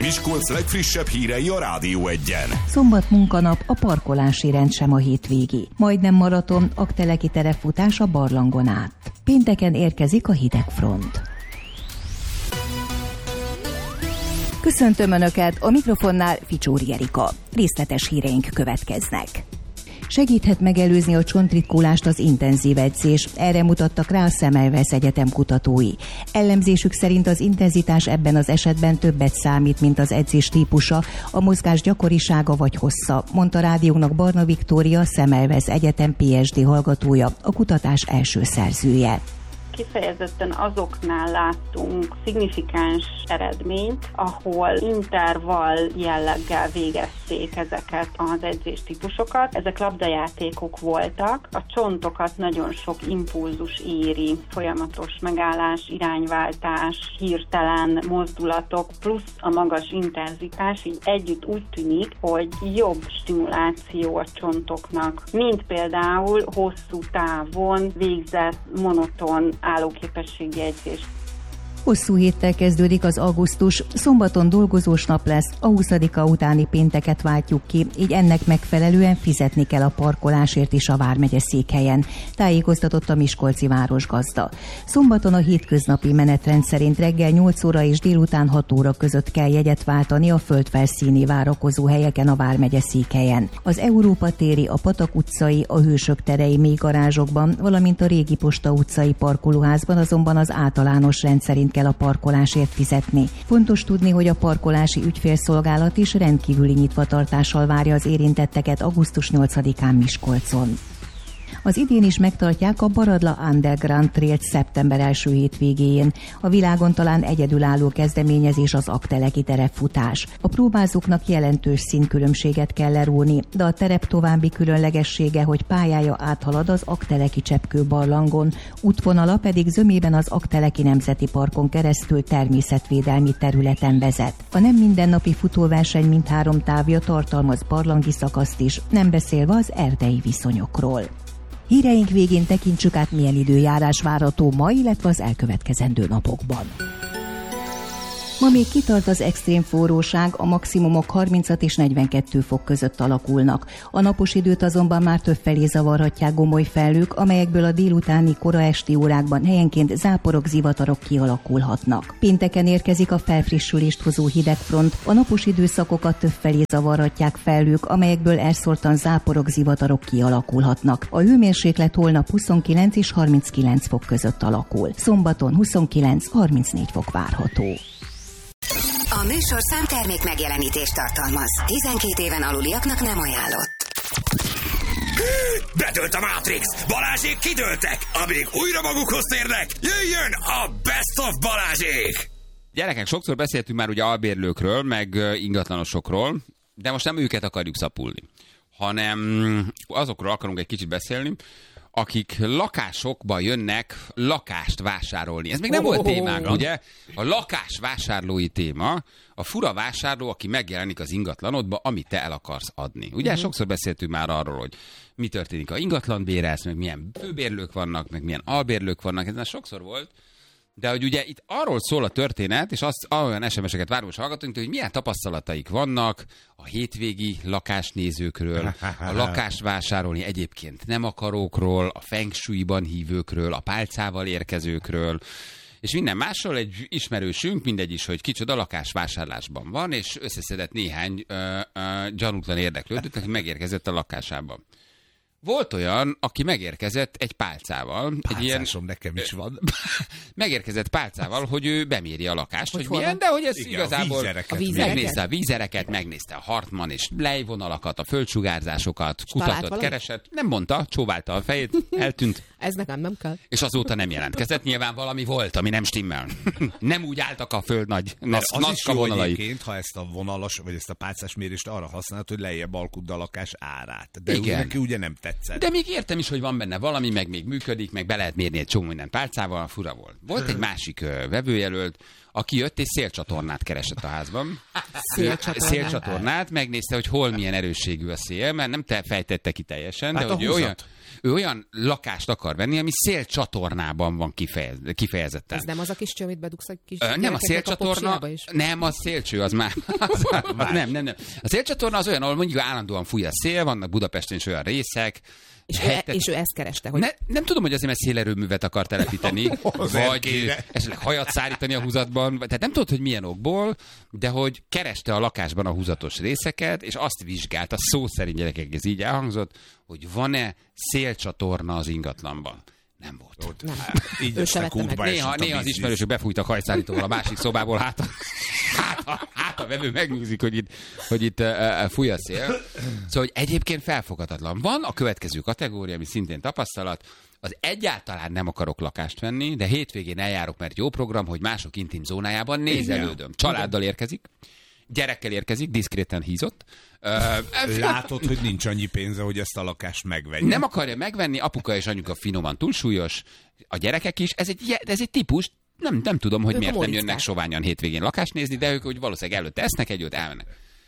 Miskolc legfrissebb hírei a Rádió Egyen. Szombat munkanap, a parkolási rend sem a hétvégi. Majdnem maraton, Aggteleki terepfutás a barlangon át. Pénteken érkezik a hidegfront. Köszöntöm Önöket, a mikrofonnál Ficsóri Erika. Részletes híreink következnek. Segíthet megelőzni a csontritkulást az intenzív edzés, erre mutattak rá a Semmelweis Egyetem kutatói. Elemzésük szerint az intenzitás ebben az esetben többet számít, mint az edzés típusa, a mozgás gyakorisága vagy hossza, mondta rádiónak Barna Viktória, Semmelweis Egyetem PhD hallgatója, a kutatás első szerzője. Kifejezetten azoknál láttunk szignifikáns eredményt, ahol intervall jelleggel végezték ezeket az edzéstípusokat. Ezek labdajátékok voltak, a csontokat nagyon sok impulzus éri, folyamatos megállás, irányváltás, hirtelen mozdulatok, plusz a magas intenzitás, így együtt úgy tűnik, hogy jobb stimuláció a csontoknak, mint például hosszú távon végzett monoton állóképességi edzés. Hosszú héttel kezdődik az augusztus, szombaton dolgozós nap lesz, a 20-a utáni pénteket váltjuk ki, így ennek megfelelően fizetni kell a parkolásért is a vármegye székhelyen, tájékoztatott a miskolci városgazda. Szombaton a hétköznapi menetrend szerint reggel 8 óra és délután 6 óra között kell jegyet váltani a földfelszíni várakozó helyeken a vármegye székhelyen. Az Európa téri, a Patak utcai, a Hősök terei mély garázsokban, valamint a Régi Posta utcai parkolóházban azonban az általános rend szerint kell a parkolásért fizetni. Fontos tudni, hogy a parkolási ügyfélszolgálat is rendkívüli nyitvatartással várja az érintetteket augusztus 8-án Miskolcon. Az idén is megtartják a Baradla Underground Trail-t szeptember első hétvégéjén. A világon talán egyedülálló kezdeményezés az Aggteleki terepfutás. A próbázóknak jelentős színkülönbséget kell leróni, de a terep további különlegessége, hogy pályája áthalad az Aggteleki cseppkő barlangon, útvonala pedig zömében az Aggteleki Nemzeti Parkon keresztül természetvédelmi területen vezet. A nem mindennapi futóverseny mindhárom távja tartalmaz barlangi szakaszt is, nem beszélve az erdei viszonyokról. Híreink végén tekintsük át, milyen időjárás várható ma, illetve az elkövetkezendő napokban. Ma még kitart az extrém forróság, a maximumok 36 és 42 fok között alakulnak. A napos időt azonban már többfelé zavarhatják gomoly felhők, amelyekből a délutáni kora esti órákban helyenként záporok, zivatarok kialakulhatnak. Pénteken érkezik a felfrissülést hozó hidegfront, a napos időszakokat többfelé zavarhatják felhők, amelyekből elszórtan záporok, zivatarok kialakulhatnak. A hőmérséklet holnap 29 és 39 fok között alakul. Szombaton 29-34 fok várható. A műsorszám termék megjelenítést tartalmaz. 12 éven aluliaknak nem ajánlott. Bedőlt a Matrix! Balázsék kidőltek! Amíg újra magukhoz térnek, jöjjön a Best of Balázsék! Gyerekek, sokszor beszéltünk már ugye albérlőkről, meg ingatlanosokról, de most nem őket akarjuk szapulni, hanem azokról akarunk egy kicsit beszélni, akik lakásokba jönnek lakást vásárolni. Ez még nem volt témánk, ugye? A lakásvásárlói téma, a fura vásárló, aki megjelenik az ingatlanodba, amit te el akarsz adni. Ugye sokszor beszéltünk már arról, hogy mi történik, a ingatlan bérelsz, meg milyen főbérlők vannak, meg milyen albérlők vannak, ez már sokszor volt. De hogy ugye itt arról szól a történet, és olyan SMS-eket várós hallgatunk, hogy milyen tapasztalataik vannak a hétvégi lakásnézőkről, a lakásvásárolni egyébként nem akarókról, a feng shui-ban hívőkről, a pálcával érkezőkről, és minden másról. Egy ismerősünk, mindegy is, hogy kicsoda lakásvásárlásban van, és összeszedett néhány gyanútlan érdeklődőt, aki megérkezett a lakásába. Volt olyan, aki megérkezett egy pálcával. Pálcásom nekem is van. Megérkezett pálcával, hogy ő beméri a lakást, hogy milyen, de hogy ez igen, igazából megnézte a vízereket, megnézte a Hartmann és lejvonalakat, a földsugárzásokat, kutatott, keresett. Nem mondta, csóválta a fejét, eltűnt. Ez nekem nem kell. És azóta nem jelentkezett. Nyilván valami volt, ami nem stimmel. Nem úgy álltak a föld nagy vonalai. Egyébként, ha ezt a vonalas, vagy ezt a pálcás mérést arra használod, hogy lejjebb alkudd a lakás árát. De neki ugye nem tetszett. De még értem is, hogy van benne valami, meg még működik, meg be lehet mérni egy csomó minden pálcával, fura volt. Volt egy másik vevőjelölt, aki jött és szélcsatornát keresett a házban. Szélcsatornát, megnézte, hogy hol milyen erősségű a szél, mert nem fejtette ki teljesen, de hogy olyan... Ő olyan lakást akar venni, ami szélcsatornában van kifejezetten. Ez nem az a kis cső, amit bedugsz a kis nem a szélcsatorna, nem, a szélcső az már. Nem. A szélcsatorna az olyan, ahol mondjuk állandóan fúj a szél, vannak Budapesten is olyan részek. És ő ezt kereste, hogy... Nem tudom, hogy azért, mert szélerőművet akar telepíteni, vagy esetleg hajat szárítani a húzatban, tehát nem tudod, hogy milyen okból, de hogy kereste a lakásban a húzatos részeket, és azt vizsgálta, szó szerint, gyerekek, ez így elhangzott, hogy van-e szélcsatorna az ingatlanban. Nem volt. Nem. Így ő se vette meg. Néha az ismerősök befújtak hajszállítóval a másik szobából, hát a vevő megnézik, hogy itt fúj a szél. Szóval, hogy egyébként felfoghatatlan. Van a következő kategória, ami szintén tapasztalat, az egyáltalán nem akarok lakást venni, de hétvégén eljárok, mert jó program, hogy mások intim zónájában nézelődöm. Családdal érkezik, gyerekkel érkezik, diszkréten hízott. Látod, hogy nincs annyi pénze, hogy ezt a lakást megvegye. Nem akarja megvenni, apuka és anyuka finoman túlsúlyos, a gyerekek is. Ez egy típus, nem tudom, hogy miért nem jönnek soványan hétvégén lakást nézni, de ők hogy valószínűleg előtte esznek együtt, elmennek.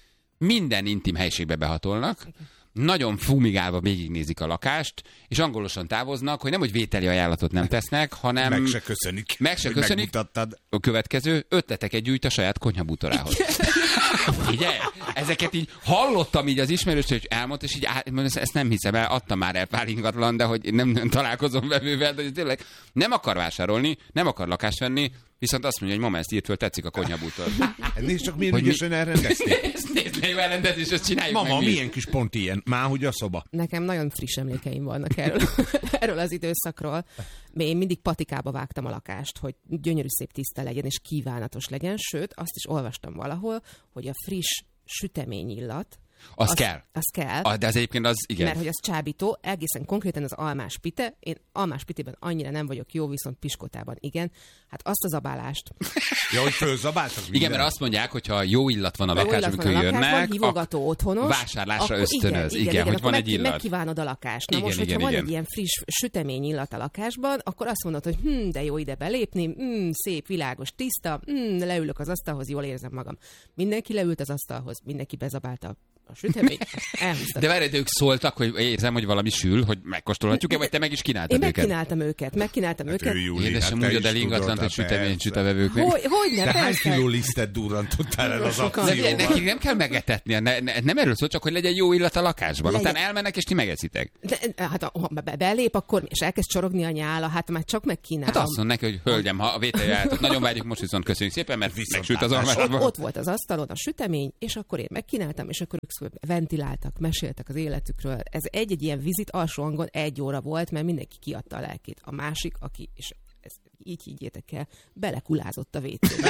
Minden intim helységbe behatolnak, nagyon fumigálva végignézik a lakást, és angolosan távoznak, hogy nem, hogy vételi ajánlatot nem tesznek, hanem... Meg se köszönik. Megmutattad. A következő, ötleteket gyűjt a saját konyhabútorához. Figyelj, ezeket így hallottam így az ismerős, hogy elmondta, és így ezt nem hiszem el, adtam már el pár ingatlan, de hogy nem találkozom vevővel, de tényleg nem akar vásárolni, nem akar lakást venni, viszont azt mondja, hogy mama ezt írt föl, tetszik a konyhabútor. Nézd csak, milyen ügyesen elrendezték. Nézd, milyen elrendezés, ezt csináljuk mama, meg. milyen kis pont ilyen? Már hogy a szoba. Nekem nagyon friss emlékeim vannak erről az időszakról. Én mindig patikába vágtam a lakást, hogy gyönyörű szép tiszta legyen, és kívánatos legyen. Sőt, azt is olvastam valahol, hogy a friss süteményillat, Az kell. De az egyébként az, igen. Mert hogy az csábító, egészen konkrétan az almás pite. Én almás pitében annyira nem vagyok jó, viszont piskotában igen. Hát azt az zabálást. Ja, hogy fölzabáltak minden. Igen, mert azt mondják, hogyha jó illat van a lakásban, amikor jönnek, hívogató otthonos, vásárlásra ösztönöz. Igen, hogy van egy illat. Megkívánod a lakást. Na most, hogyha van egy ilyen friss sütemény illat a lakásban, akkor azt mondod, hogy de jó ide belépni, szép, világos, tiszta, leülök az asztalhoz, jól érzem magam. Mindenki leült az asztalhoz, mindenki bezabálta a sütemény. De várj, ők szóltak, hogy érzem, hogy valami sül, hogy megkóstolhatjuk-e, vagy te meg is kínáltad őket? Megkínáltam őket. Édesem, úgy oda ingatlant, hogy süteményt süt a vevőknek. Hogyne, de hány kiló lisztet durrantottál el az akcióval? Nekik nem kell megetetni, nem erről szól, csak hogy legyen jó illat a lakásban. Aztán elmennek, és ti megeszitek. Hát ha belép, akkor és elkezd csorogni a nyála, hát már csak megkínálom. Hát azt mondom neki, hogy hölgyem, ha a vételje álltott, nagyon vágyjuk, most viszont köszönjük szépen, mert megsült az almásban. Ott volt az asztalon a sütemény, és akkor én megkínáltam, és akkor ventiláltak, meséltek az életükről. Ez egy ilyen vizit alsó hangon 1 óra volt, mert mindenki kiadta a lelkét. A másik, aki, és ezt így higgyétek el, belekulázott a WC-be.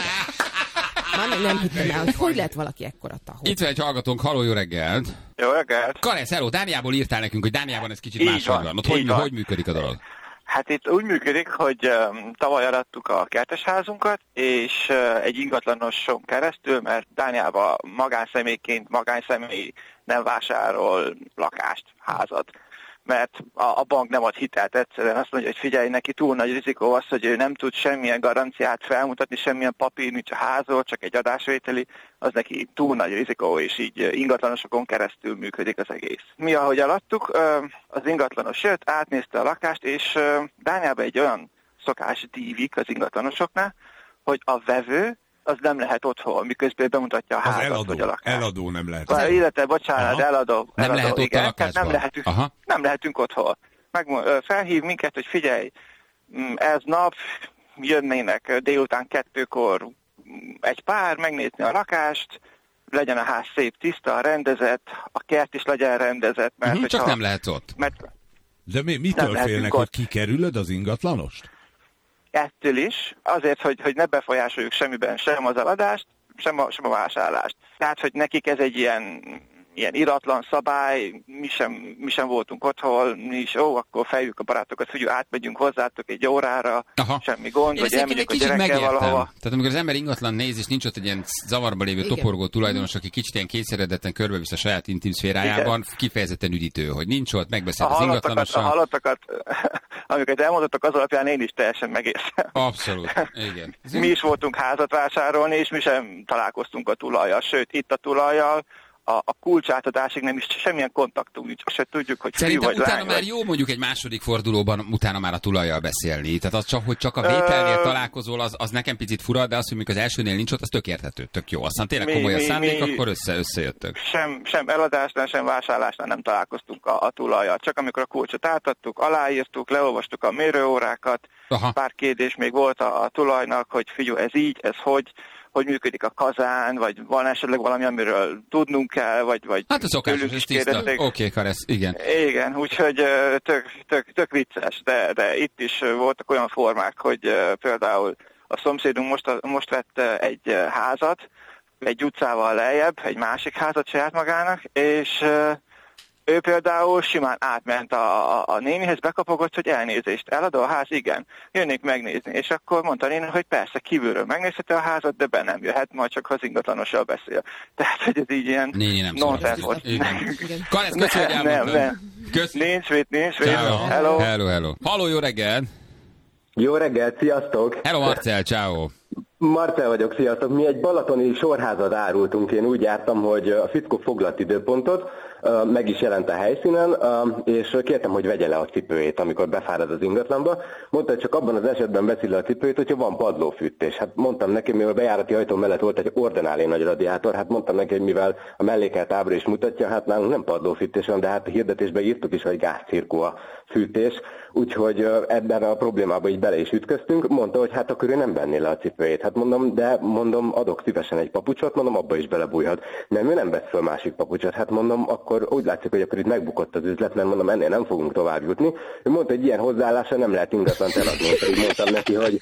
Már nem hittem el, hogy lehet valaki ekkora tahó. Itt van egy hallgatónk, halló, jó reggelt! Jó reggelt! Karesz, hello, Dániából írtál nekünk, hogy Dániában ez kicsit máshol van. Ott hogy működik a dolog? Hát itt úgy működik, hogy tavaly arattuk a kertesházunkat, és egy ingatlaноson keresztül, mert Dániában magánszemély nem vásárol lakást, házat. Mert a bank nem ad hitelt egyszerűen. Azt mondja, hogy figyelj, neki túl nagy rizikó az, hogy ő nem tud semmilyen garanciát felmutatni, semmilyen papír nincs a házról, csak egy adásvételi, az neki túl nagy rizikó, és így ingatlanosokon keresztül működik az egész. Mi, ahogy alattuk, az ingatlanos jött, átnézte a lakást, és Dániában egy olyan szokás dívik az ingatlanosoknál, hogy a vevő az nem lehet otthon, miközben bemutatja a házat, vagy a lakást. Eladó nem lehet. Illetve, bocsánat, eladó. Nem lehet ott igen, a lakásban. Nem lehetünk otthon. Felhív minket, hogy figyelj, ez nap jönnének délután 2-kor egy pár, megnézni a lakást, legyen a ház szép, tiszta, rendezett, a kert is legyen rendezett. Mert csak nem lehet ott. De mitől félnek, hogy kikerülöd az ingatlanost? Ettől is, azért, hogy ne befolyásoljuk semmiben sem az eladást, sem a vásárlást. Tehát, hogy nekik ez egy ilyen iratlan szabály, mi sem voltunk otthon, mi is, akkor feljük a barátokat, hogy átmegyünk hozzátok egy órára, semmi gond, vagy elmegyünk a gyerekkel valahova. Tehát amikor az ember ingatlan néz, és nincs ott egy ilyen zavarba lévő toporgó tulajdonos, aki kicsit ilyen kényszeredetten körbevisz a saját intim szférájában, kifejezetten üdítő, hogy nincs ott, megbeszél az ingatlanossal. A hallottakat, amiket elmondottak, az alapján én is teljesen megértem. Abszolút, igen. Mi is voltunk házat vásárolni, és mi sem találkoztunk a tulajjal, sőt, itt a tulajjal, a kulcsátadásig nem is semmilyen kontaktunk nincs, se tudjuk, hogy fiú vagy utána lány már vagy. jó mondjuk egy második fordulóban utána már a tulajjal beszélni. Tehát az csak, hogy csak a vételnél találkozol, az nekem picit fura, de az, hogy mikor az elsőnél nincs ott, az tök érthető, tök jó. Aztán tényleg komoly a szándék, akkor összejöttök. Sem eladásnál, sem vásárlásnál nem találkoztunk a tulajjal. Csak amikor a kulcsot átadtuk, aláírtuk, leolvastuk a mérőórákat, pár kérdés még volt a tulajnak, hogy figyelj, ez így, ez hogy működik a kazán, vagy van esetleg valami, amiről tudnunk kell, vagy hát a szokásos, ez tiszta. Oké, Karesz, igen. Igen, úgyhogy tök vicces, de itt is voltak olyan formák, hogy például a szomszédunk most vett egy házat, egy utcával lejjebb, egy másik házat saját magának, és ő például simán átment a nénihez, bekapogott, hogy elnézést, eladó a ház, igen, jönnék megnézni. És akkor mondta a néni, hogy persze, kívülről megnézheti a házat, de be nem jöhet, majd csak az ingatlanossal beszél. Tehát, hogy ez így ilyen nonsens volt. Karesz, köszönjük, hogy elmondtad. Nincs mit. Hello. Halló, jó reggel! Jó reggelt, sziasztok! Hello, Marcel, ciao. Marcel vagyok, sziasztok! Mi egy balatoni sorházat árultunk, én úgy jártam, hogy a fickó foglalt időpontot, meg is jelent a helyszínen, és kértem, hogy vegye le a cipőjét, amikor befárad az ingatlanba. Mondta, hogy csak abban az esetben veszi le a cipőjét, hogyha van padlófűtés. Hát mondtam neki, mivel a bejárati ajtó mellett volt egy ordináli nagy radiátor, hát mondtam neki, hogy mivel a mellékelt ábra is mutatja, hát nálunk nem padlófűtés van, de hát a hirdetésben írtuk is, hogy gázcirkó a fűtés, úgyhogy ebben a problémában így bele is ütköztünk. Mondta, hogy hát akkor ő nem venné le a cipőjét. Hát mondom, adok szívesen egy papucsot, mondom, abba is belebújhat. Nem, ő nem vesz föl másik papucsot. Hát mondom, akkor úgy látszik, hogy akkor itt megbukott az üzlet, mert mondom, ennél nem fogunk tovább jutni. Ő mondta, hogy ilyen hozzáállása nem lehet ingatlant eladni, pedig mondtam neki, hogy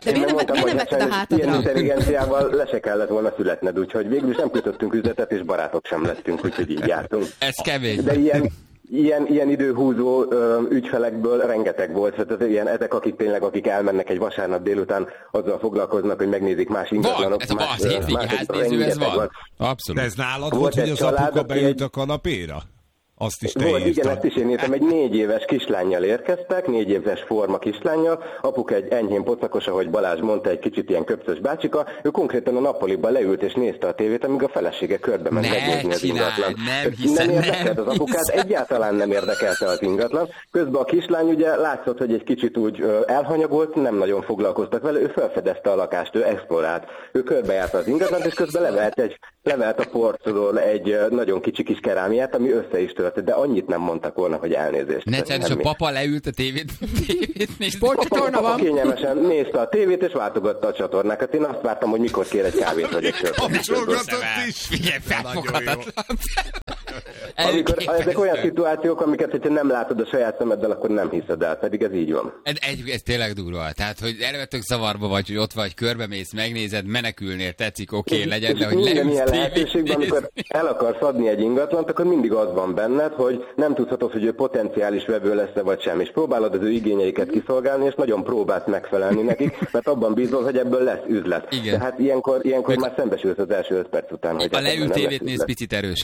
ilyen intelligenciával le se kellett volna születned, úgyhogy végül is nem kötöttünk üzletet, és barátok sem lettünk, úgyhogy így jártunk. Ez kevés. De ilyen időhúzó ügyfelekből rengeteg volt, tehát ezek, akik elmennek egy vasárnap délután, azzal foglalkoznak, hogy megnézik más ingatlanok. Ez az hétvégi háznéző, ez van. Abszolút. De ez nálad volt, hogy az apuka beült a kanapéra? Azt is te volt, igen, ezt is én írtam. Egy 4 éves kislánnyal érkeztek, 4 éves forma kislánnyal. Apuk egy enyhén pocakos, ahogy Balázs mondta, egy kicsit ilyen köpcös bácsika. Ő konkrétan a nappaliban leült és nézte a tévét, amíg a felesége körbe ment megnézni az ingatlan. Nem érdekelt az apukát, egyáltalán nem érdekelte az ingatlan. Közben a kislány ugye látszott, hogy egy kicsit úgy elhanyagolt, nem nagyon foglalkoztak vele, ő felfedezte a lakást, ő explorált. Ő körbejárta az ingatlant, és közben levelt a porcról egy nagyon kicsi kis kerámiát, ami össze is tört, de annyit nem mondtak volna, hogy elnézést. És a papa leült a tévét nézni. Sportcsatorna van. Kényelmesen nézte a tévét, és váltogatta a csatornákat. Én azt vártam, hogy mikor kér egy kávét, vagy egy sört. Kapcsolgatott is! Figyelj, felfoghatatlan. Amikor ezek olyan szituációk, amiket, hogyha nem látod a saját szemeddel, akkor nem hiszed el, pedig ez így van. Ez tényleg durva. Tehát, hogy elvetök zavarba vagy, hogy ott vagy, körbemész, megnézed, menekülnél, tetszik, oké, legyen, de hogy minden ilyen lehetőségben, amikor el akarsz adni egy ingatlant, akkor mindig az van benned, hogy nem tudhatod, hogy ő potenciális vevő lesz-e vagy sem, és próbálod az ő igényeiket kiszolgálni, és nagyon próbálsz megfelelni nekik, mert abban bízol, hogy ebből lesz üzlet. Igen. Tehát ilyenkor már szembesülsz az első 5 perc után, hogy a leült tévét néz picit erős.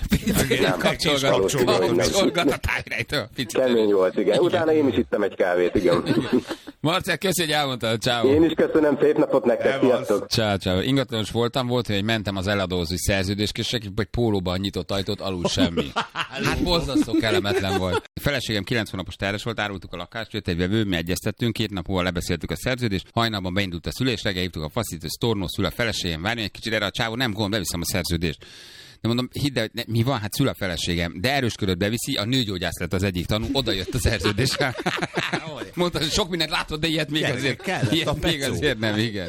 Kapcsolgat a tájrejtől. Kemény volt, igen. Utána én is ittem egy kávét, igen. Marcel, köszönjük, hogy elmondtad. Ciao. Én is köszönöm, szép napot nektek, sziasztok. Ciao. Ingatlanos voltam, volt, hogy mentem az eladózói szerződéskészség, egy pólóban nyitott ajtót, alul semmi. Hát borzasztó kellemetlen volt. A feleségem 9 hónapos terhes volt, árultuk a lakást, jött egy vevő, mi egyeztettünk, 2 nap múlva lebeszéltük a szerződést, hajnalban beindult a szülés, reggel hívtuk a faszit, hogy Stornó szül a feleségem, várj egy kicsit, erre a csávó nem gond, beviszem a szerződést. De mondom, hidd el, mi van, hát szül a feleségem, de erősködött beviszi, a nőgyógyász lett az egyik tanú, oda jött a szerződés. Mondta, hogy sok mindent látod, de ilyet még azért nem, igen.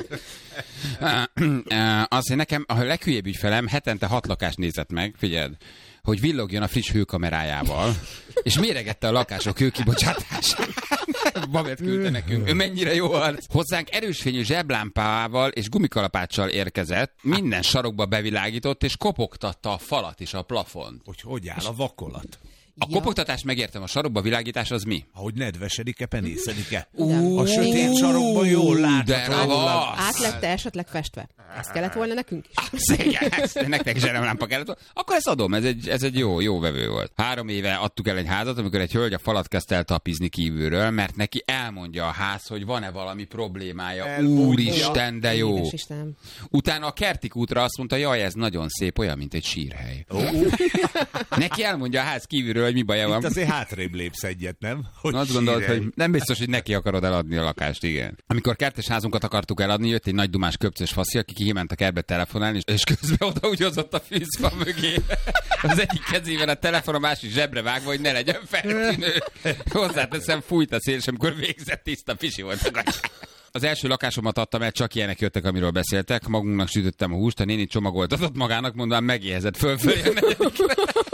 Azt, hogy nekem a leghülyébb ügyfelem hetente 6 lakást nézett meg, figyeld, hogy villogjon a friss hőkamerájával, és méregette a lakások hőkibocsátását. Babet küldte nekünk. Ő mennyire jó arc. Hozzánk erősfényű zseblámpával és gumikalapáccsal érkezett, minden sarokba bevilágított, és kopogtatta a falat és a plafont. Hogy áll a vakolat? A kopogtatás megértem, a sarokba világítás az mi? Ahogy nedvesedik-e, penészedik-e. A sötét sarokban jól látható. Át lett-e esetleg festve? Ezt kellett volna nekünk is? Igen, nektek is lámpa kellett volna. Akkor ezt adom, ez egy jó vevő volt. 3 éve adtuk el egy házat, amikor egy hölgy a falat kezdte el tapizni kívülről, mert neki elmondja a ház, hogy van-e valami problémája. Úristen, de jó. Utána a Kertik útra azt mondta, jaj, ez nagyon szép, olyan, mint egy sírhely. Neki elmondja a ház kívülről, hogy mi baja van. Itt azért hátrébb lépsz egyet, nem? Azt gondolod, hogy nem biztos, hogy neki akarod eladni a lakást, igen. Amikor kertes házunkat akartuk eladni, jött egy nagy dumás köpcös faszi, aki kiment a kertbe telefonálni, és közben oda úgy hozott a fűzfa mögé. Az egyik kezében a telefon, a másik zsebre vágva, hogy ne legyen feltűnő. Hozzáteszem, fújt a szél, és amikor végzett, tiszta pisi volt a gatyák. Az első lakásomat adtam el, csak ilyenek jöttek, amiről beszéltek. Magunknak sütöttem a húst, a néni csomagoltatott magának, mondom, megéhezett fölfelé a negyedikre.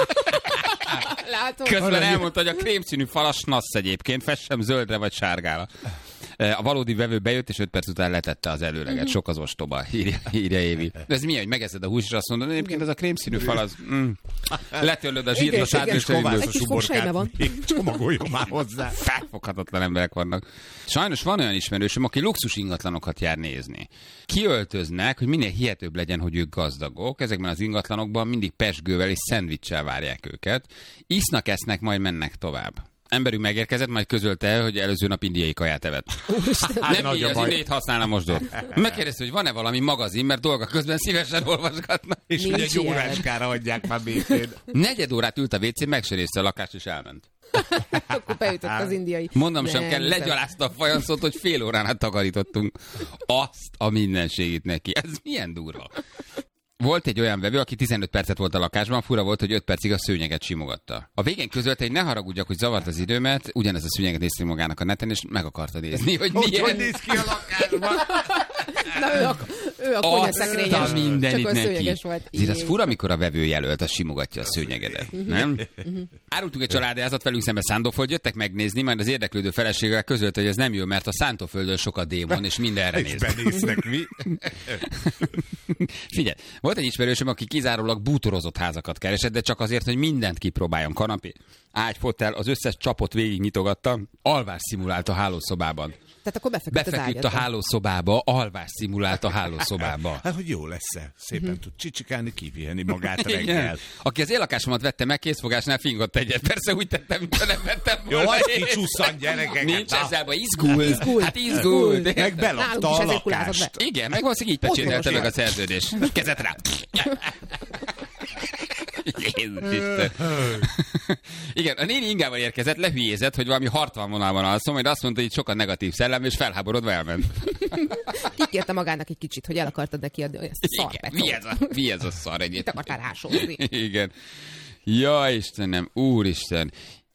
Közben elmondta, hogy a krémszínű falas nassz egyébként, fessem zöldre vagy sárgára. A valódi vevő bejött, és 5 perc után letette az előleget. Sok az ostoba, írja Évi. De ez milyen, hogy megeszed a húst, és azt mondod, egyébként ez a krémszínű fal, az... Letörlöd a zsírt, a sádős kovász a suborkát, csomagoljon már hozzá. Felfoghatatlan emberek vannak. Sajnos van olyan ismerősöm, aki luxus ingatlanokat jár nézni. Kiöltöznek, hogy minél hihetőbb legyen, hogy ők gazdagok. Ezekben az ingatlanokban mindig pesgővel és szendvicssel várják őket. Isznak, esznek, majd mennek tovább. Emberünk megérkezett, majd közölte el, hogy előző nap indiai kaját evett. Nem így, az indiait használna mosdót. Megkérdezte, hogy van-e valami magazin, mert dolga közben szívesen olvasgatna. És hogy egy óráskára adják már békén. 4 órát ült a WC-n, megserészte a lakást, és elment. Akkor beütött az indiai. Mondom sem kell, legyalázta a fajanszót, hogy fél órán át takarítottunk. Azt a mindenségét neki. Ez milyen durva. Volt egy olyan vevő, aki 15 percet volt a lakásban, fura volt, hogy 5 percig a szőnyeget simogatta. A végén közölte, hogy ne haragudjak, hogy zavart az időmet, ugyanez a szőnyeget nézte magának a neten, és meg akarta nézni, hogy milyen. Hogy néz ki a lakásban? Na, ő a konyhaszekrényes, csak a szőnyeges volt. Ez fura, amikor a vevő jelölt, az simogatja a szőnyegedet, nem? Árultunk egy családi-házat, velünk szembe Szándóföld, jöttek megnézni, majd az érdeklődő feleségével közölte, hogy ez nem jó, mert a Szántóföldön sok a démon, és mindenre néz. Benéznek mi? Figyelj, volt egy ismerősöm, aki kizárólag bútorozott házakat keresett, de csak azért, hogy mindent kipróbáljon. Kanapé, ágy, fotel, az összes csapot végignyitogatta, alvás szimulált a hálószobában. Tehát akkor befeküdt a hálószobába, alvás szimulált a hálószobába. Hát, hogy jó lesz-e? Szépen tud csicsikálni, kipihenni magát reggel. Aki az éllakásomat vette meg, készfogásnál fingott egyet. Persze úgy tettem, mintha nem vettem volna. Jó, az kicsusszant, gyerekek. Nincs ezzel, izgul. Hát izgul. Meg belakta a lakást. Igen, meg valószínűleg így pecsételte meg a szerződés. Kezet rá. Jézus Isten. Igen, a néni ingával érkezett, lehülyézett, hogy valami hartvonalban alszom, majd azt mondta, hogy sokkal negatív szellem, és felháborodva elment. Kikérte magának egy kicsit, hogy el akartad neki adni ezt a szarpecót. Mi ez a szar egyébként? Mit akartál rásózni? Igen. Ja, Istenem, úristen.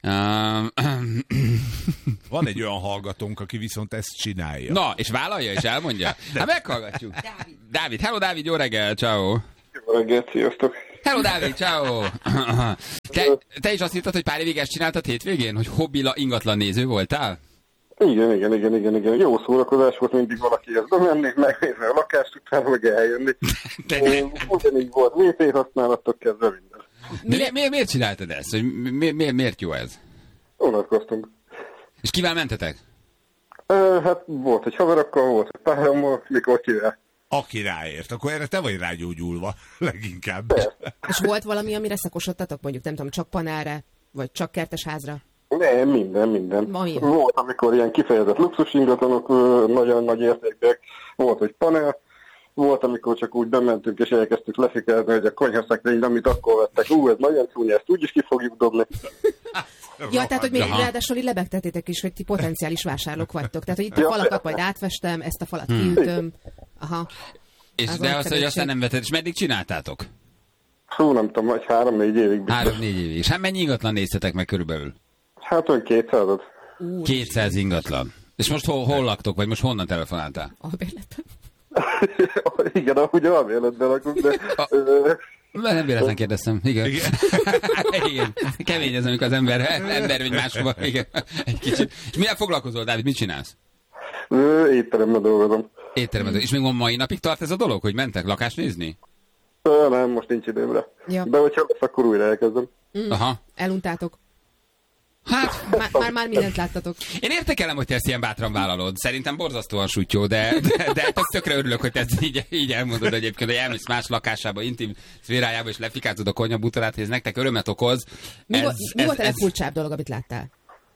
Van egy olyan hallgatónk, aki viszont ezt csinálja. Na, és vállalja, és elmondja? Hát meghallgatjuk. Dávid. Hello, Dávid, jó reggel, ciao. Jó reggelt, sziasztok. Hello, Dávid, ciao. Te is azt hittad, hogy pár évig ezt csináltad hétvégén, hogy hobbila ingatlan néző voltál? Igen. Jó szórakozás volt, mindig valakihez bemenni, megnézni a lakást, utána meg eljönni. Ugyanígy volt, WC használattól kezdve minden. Miért csináltad ezt? Hogy miért jó ez? Unatkoztunk. És kivel mentetek? Hát volt egy haverokkal, volt egy párommal, mikor kivel. Aki ráért, akkor erre te vagy rágyógyulva, leginkább. És volt valami, amire szakosodtatok, mondjuk nem tudom, csak panelre, vagy csak kertesházra? Nem, minden. Volt, amikor ilyen kifejezett luxus ingatlanok, nagyon nagy értékek, volt, hogy panel, volt, amikor csak úgy bementünk és elkezdtük lefikezni, hogy a konyhaszekrény, amit akkor vettek, ez nagyon csúnya, ezt úgyis ki fogjuk dobni. Ja, tehát, hogy még ráadásul lebegtetétek is, hogy ti potenciális vásárlók vagytok. Tehát, hogy itt a falakat majd átvestem, ezt a falat kiütöm. Aha. És de azt, hogy aztán nem vetted, és meddig csináltátok? Hú, nem tudom, vagy 3-4 évig. 3-4 évig. És hát mennyi ingatlan néztetek meg körülbelül? Hát olyan 200-at. 200 ingatlan. És most hol laktok, vagy most honnan telefonáltál? Albérletben. Igen, ahogy albérletben lakunk, de... Nem véletlen kérdeztem, igen. Igen. Kemény ez, amikor az ember megy máshova. Igen. Egy kicsit. És milyen foglalkozol, Dávid? Mit csinálsz? Étteremben dolgozom. Étteremben. És még mai napig tart ez a dolog, hogy mentek lakást nézni? Nem, most nincs időmre. Ja. De hogyha lesz, akkor újra elkezdem. Aha. Eluntátok? Hát, már mindent láttatok. Én értékelem, hogy te ezt ilyen bátran vállalod. Szerintem borzasztóan sutyó, de tökre örülök, hogy te ezt így elmondod egyébként, hogy elmész más lakásába, intim szférájába, és lefikázod a konyhabútorát, és nektek örömet okoz. Mi volt a legfurcsább dolog, amit láttál?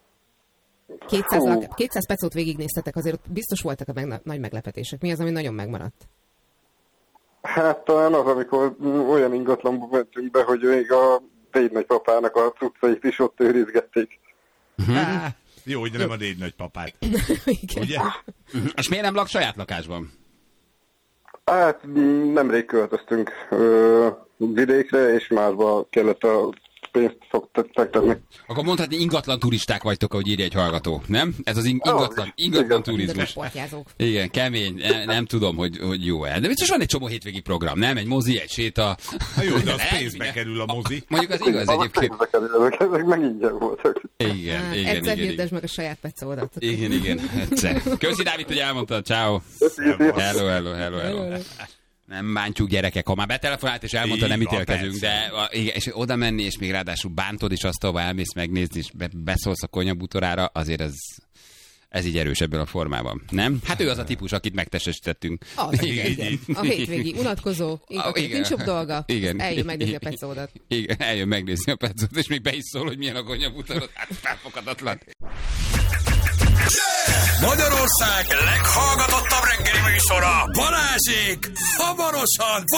200 pecót végignéztetek, azért ott biztos voltak a nagy meglepetések. Mi az, ami nagyon megmaradt? Hát talán az, amikor olyan ingatlanba mentünk be, hogy még a Déd nagypapának a cuccait is ott őrizgették. Jó, hogy nem a Déd nagypapát. Ugye? És miért nem lak saját lakásban? Hát nemrég költöztünk vidékre, és másba kellett a pénzt fektetni. Akkor mondhatni, ingatlan turisták vagytok, ahogy írja egy hallgató, nem? Ez az ingatlan turizmus. Igen, kemény, nem tudom, hogy jó-e. De biztos van egy csomó hétvégi program, nem? Egy mozi, egy séta. Na jó, de az pénzbe kerül a mozi. Mondjuk az igaz egyébként. Ezek meg ingyen voltak. Igen. Egyszer hirdesd meg a saját pecódat. Igen, egyszer. Köszi, Dávid, hogy elmondtad, ciao. Hello. Nem bántjuk, gyerekek, ha már betelefonált és elmondta, nem ítélkezünk, de igen, és oda menni, és még ráadásul bántod, és azt ahova elmész megnézni, és beszólsz a konyhabútorára, azért ez így erős ebből a formában, nem? Hát ő az a típus, akit megtestesítettünk. Igen. A hétvégi unatkozó, nincs jobb dolga, eljön megnézni a pecódat. Igen, eljön megnézni a pecódat, és még be is szól, hogy milyen a konyhabútorod, hát felfogadatlan. Magyarország leghallgatottabb reggeli műsora, Balázsék hamarosan